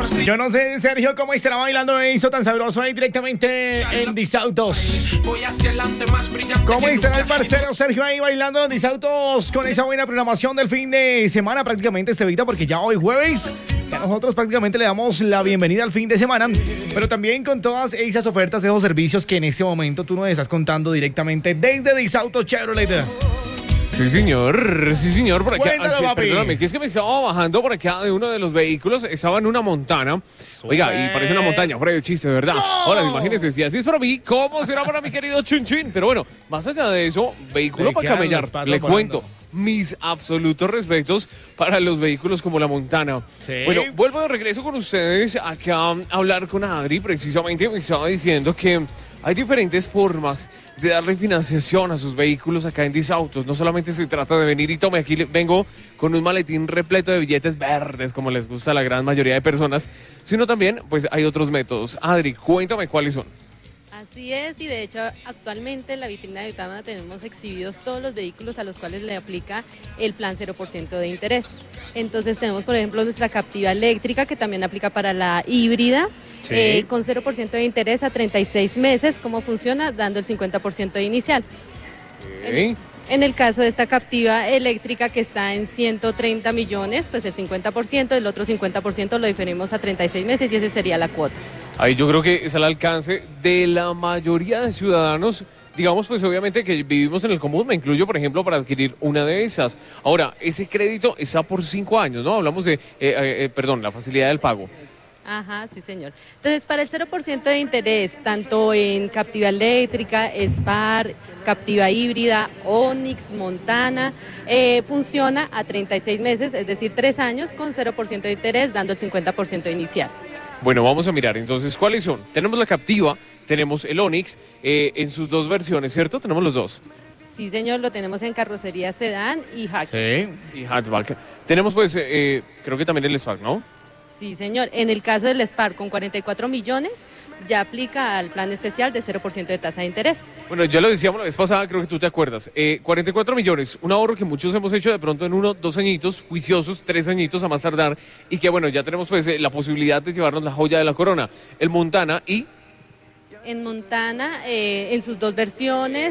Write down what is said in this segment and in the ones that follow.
Yo no sé, Sergio, cómo estará bailando eso tan sabroso ahí directamente en Disautos. ¿Cómo estará el parcero Sergio ahí bailando en Disautos con esa buena programación del fin de semana? Prácticamente se evita porque ya hoy jueves ya nosotros prácticamente le damos la bienvenida al fin de semana, pero también con todas esas ofertas, esos servicios que en este momento tú nos estás contando directamente desde Disautos Chevrolet. Sí, señor, por acá. Cuéntalo, papi. Perdóname, que es que me estaba bajando por acá de uno de los vehículos, estaba en una montana. Oiga, y parece una montaña, fuera de chiste, de verdad. ¡No! Ahora, imagínense, si así es para mí, ¿cómo será para mi querido Chun Chun? Pero bueno, más allá de eso, vehículo Le para quedan camellar, los patos le volando. cuento. Mis absolutos respetos para los vehículos como la Montana. Sí. Bueno, vuelvo de regreso con ustedes acá a hablar con Adri. Precisamente me estaba diciendo que hay diferentes formas de darle financiación a sus vehículos acá en Disautos. No solamente se trata de venir y tome, aquí vengo con un maletín repleto de billetes verdes, como les gusta a la gran mayoría de personas, sino también, pues, hay otros métodos. Adri, cuéntame cuáles son. Así es, y de hecho actualmente en la vitrina de Utama tenemos exhibidos todos los vehículos a los cuales le aplica el plan 0% de interés. Entonces tenemos, por ejemplo, nuestra Captiva eléctrica, que también aplica para la híbrida, Sí. con 0% de interés a 36 meses. ¿Cómo funciona? Dando el 50% de inicial. Ok. En el caso de esta Captiva eléctrica, que está en 130 millones, pues el 50%, el otro 50% lo diferimos a 36 meses y esa sería la cuota. Ahí yo creo que es al alcance de la mayoría de ciudadanos. Digamos, pues obviamente que vivimos en el común, me incluyo, por ejemplo, para adquirir una de esas. Ahora, ese crédito está por 5 años, ¿no? Hablamos de, la facilidad del pago. Ajá, sí, señor. Entonces, para el 0% de interés, tanto en Captiva eléctrica, Spark, Captiva híbrida, Onix, Montana, funciona a 36 meses, es decir, 3 años con 0% de interés, dando el 50% inicial. Bueno, vamos a mirar entonces cuáles son. Tenemos la Captiva, tenemos el Onix, en sus dos versiones, ¿cierto? Tenemos los dos. Sí, señor, lo tenemos en carrocería sedán y hatch. Sí. Y hatchback. Tenemos pues, creo que también el Spark, ¿no? Sí, señor. En el caso del Spark con 44 millones, ya aplica al plan especial de 0% de tasa de interés. Bueno, ya lo decíamos la vez pasada, creo que tú te acuerdas. 44 millones, un ahorro que muchos hemos hecho de pronto en 1, 2 añitos, juiciosos, 3 añitos a más tardar, y que bueno, ya tenemos pues la posibilidad de llevarnos la joya de la corona, el Montana y... En Montana, en sus dos versiones,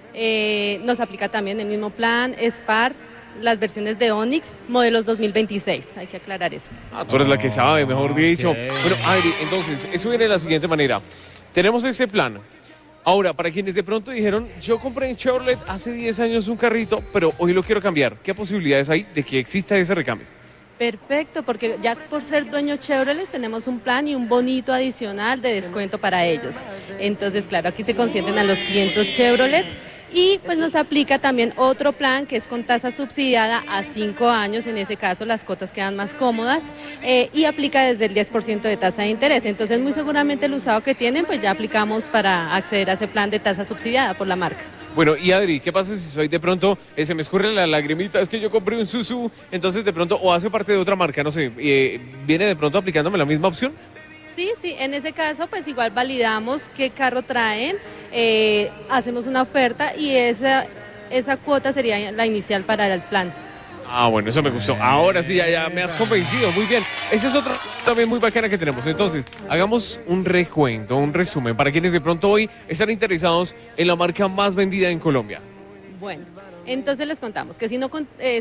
nos aplica también el mismo plan, Spark, las versiones de Onix, modelos 2026, hay que aclarar eso. Ah, tú eres la que sabe, mejor dicho. Ok. Bueno, Adri, entonces, eso viene de la siguiente manera. Tenemos este plan. Ahora, para quienes de pronto dijeron, yo compré en Chevrolet hace 10 años un carrito, pero hoy lo quiero cambiar, ¿qué posibilidades hay de que exista ese recambio? Perfecto, porque ya por ser dueño Chevrolet tenemos un plan y un bonito adicional de descuento para ellos. Entonces, claro, aquí se consienten a los clientes Chevrolet. Y pues nos aplica también otro plan que es con tasa subsidiada a 5 años, en ese caso las cuotas quedan más cómodas y aplica desde el 10% de tasa de interés. Entonces muy seguramente el usado que tienen pues ya aplicamos para acceder a ese plan de tasa subsidiada por la marca. Bueno, y Adri, ¿qué pasa si soy de pronto, se me escurre la lagrimita, es que yo compré un Suzu, entonces de pronto, o hace parte de otra marca, no sé, viene de pronto aplicándome la misma opción? Sí, en ese caso pues igual validamos qué carro traen, hacemos una oferta y esa cuota sería la inicial para el plan. Ah, bueno, eso me gustó. Ahora sí, ya me has convencido. Muy bien. Esa es otra también muy bacana que tenemos. Entonces, hagamos un recuento, un resumen para quienes de pronto hoy están interesados en la marca más vendida en Colombia. Bueno, entonces les contamos que si no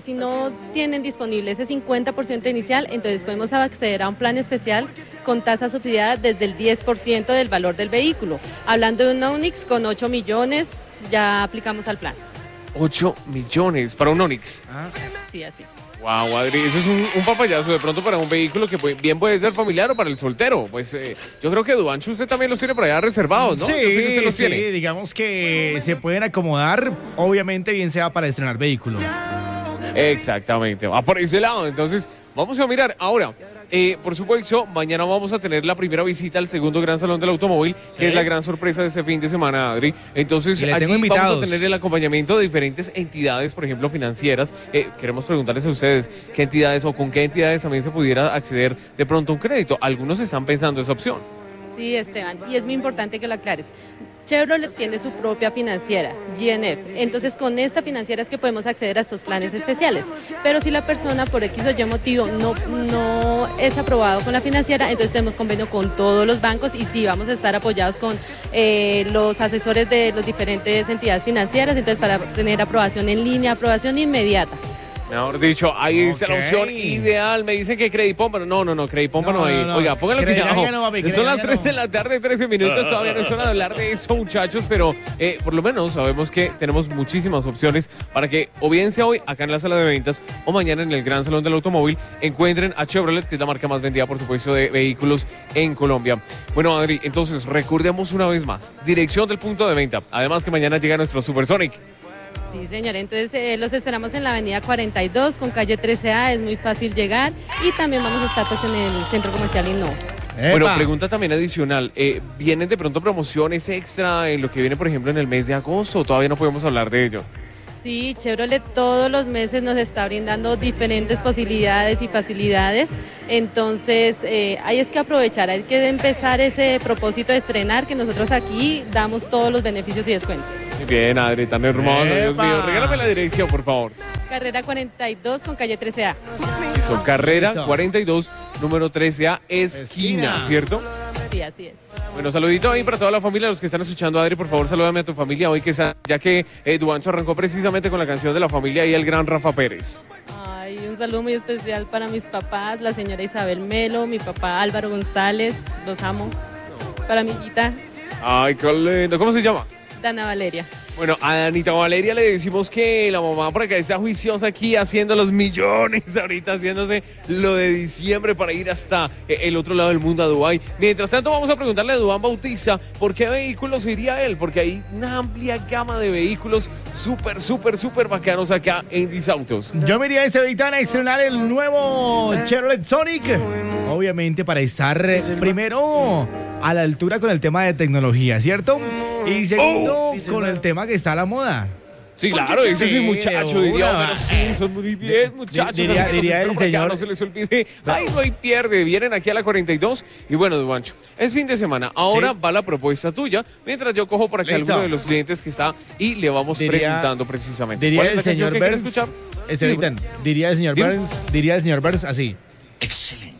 tienen disponible ese 50% inicial, entonces podemos acceder a un plan especial con tasa subsidiada desde el 10% del valor del vehículo. Hablando de un Onix con 8 millones, ya aplicamos al plan. 8 millones para un Onix. Sí, así. Wow, Adri, eso es un papayazo de pronto para un vehículo que bien puede ser familiar o para el soltero. Pues yo creo que Duancho usted también los tiene por allá reservados, ¿no? Sí, Yo sé que usted los sí, tiene. digamos que se pueden acomodar, obviamente bien sea para estrenar vehículo. Exactamente, va por ese lado. Entonces, vamos a mirar. Ahora, por supuesto, mañana vamos a tener la primera visita al segundo Gran Salón del Automóvil, que es la gran sorpresa de este fin de semana, Adri. Entonces, Y le allí tengo vamos invitados. a tener el acompañamiento de diferentes entidades, por ejemplo, financieras. Queremos preguntarles a ustedes qué entidades o con qué entidades también se pudiera acceder de pronto a un crédito. Algunos están pensando esa opción. Sí, Esteban, y es muy importante que lo aclares. Chevrolet tiene su propia financiera, GNF. Entonces, con esta financiera es que podemos acceder a estos planes especiales. Pero si la persona, por X o Y motivo, no es aprobado con la financiera, entonces tenemos convenio con todos los bancos y sí vamos a estar apoyados con los asesores de las diferentes entidades financieras, entonces para tener aprobación en línea, aprobación inmediata. Mejor dicho, ahí está la opción ideal. Me dicen que Credipompa, no, Credipompa no hay. Oiga, póngale cuidado. Son las 3 de la tarde, 13 minutos. Todavía no es hora de hablar de eso, muchachos, pero por lo menos sabemos que tenemos muchísimas opciones para que, o bien sea hoy acá en la sala de ventas o mañana en el Gran Salón del Automóvil, encuentren a Chevrolet, que es la marca más vendida, por supuesto, de vehículos en Colombia. Bueno, Adri, entonces recordemos una vez más, dirección del punto de venta. Además que mañana llega nuestro Supersonic. Sí, señor. Entonces los esperamos en la avenida 42 con calle 13A. Es muy fácil llegar. Y también vamos a estar pues, en el Centro Comercial Innova. Bueno, pregunta también adicional. ¿Vienen de pronto promociones extra en lo que viene, por ejemplo, en el mes de agosto? ¿O todavía no podemos hablar de ello? Sí, Chevrolet todos los meses nos está brindando diferentes posibilidades y facilidades. Entonces, hay es que aprovechar, hay que empezar ese propósito de estrenar, que nosotros aquí damos todos los beneficios y descuentos. Muy bien, Adri, tan hermoso, Dios mío. Regálame la dirección, por favor. Carrera 42 con calle 13A. Eso, carrera 42, número 13A, esquina, ¿cierto? Sí, así es. Bueno, saludito ahí para toda la familia, los que están escuchando, Adri, por favor, salúdame a tu familia hoy, ya que Duancho arrancó precisamente con la canción de la familia y el gran Rafa Pérez. Ay, un saludo muy especial para mis papás, la señora Isabel Melo, mi papá Álvaro González, los amo. Para mi hijita. Ay, qué lindo. ¿Cómo se llama? Dana Valeria. Bueno, a Danita Valeria le decimos que la mamá por acá está juiciosa aquí haciendo los millones, ahorita haciéndose lo de diciembre para ir hasta el otro lado del mundo, a Dubái. Mientras tanto, vamos a preguntarle a Duván Bautista por qué vehículos iría él, porque hay una amplia gama de vehículos súper bacanos acá en Disautos. Yo me iría a ese Vitana a estrenar el nuevo Chevrolet Sonic, obviamente para estar primero a la altura con el tema de tecnología, ¿cierto? Y segundo, con el tema que está a la moda. Sí, claro, ese es mi muchacho, diría Homero Simpson. Muy bien, muchachos. Diría el señor. No se les olvide. Ay, no hay pierde. Vienen aquí a la 42. Y bueno, Duancho, es fin de semana. Ahora va la propuesta tuya. Mientras yo cojo por aquí a alguno de los clientes que está y le vamos preguntando precisamente. Diría el señor Burns. Diría el señor Burns así. Excelente.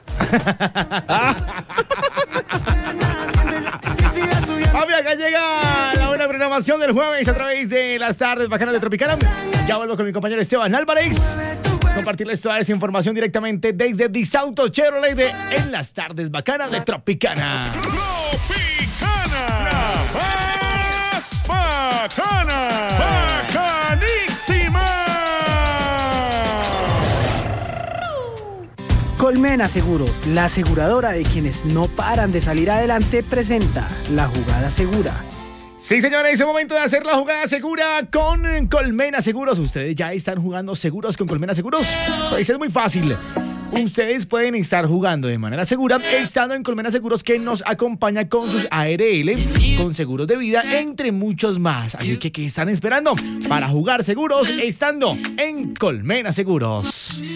Papi, acá llega la buena programación del jueves a través de las tardes bacanas de Tropicana. Ya vuelvo con mi compañero Esteban Álvarez. Compartirles toda esa información directamente desde Disautos Chevrolet en las tardes bacanas de Tropicana. Tropicana, la más bacana, bacanísima. Colmena Seguros, la aseguradora de quienes no paran de salir adelante, presenta La Jugada Segura. Sí, señores, es el momento de hacer la jugada segura con Colmena Seguros. Ustedes ya están jugando seguros con Colmena Seguros. Pues es muy fácil. Ustedes pueden estar jugando de manera segura estando en Colmena Seguros, que nos acompaña con sus ARL, con seguros de vida, entre muchos más. Así que, ¿qué están esperando para jugar seguros estando en Colmena Seguros?